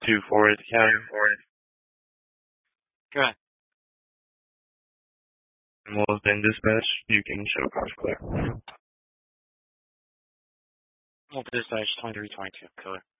2-4 at the counter. Go ahead. Animal has been dispatched. You can show cause clear. Well, dispatch 2322, killer.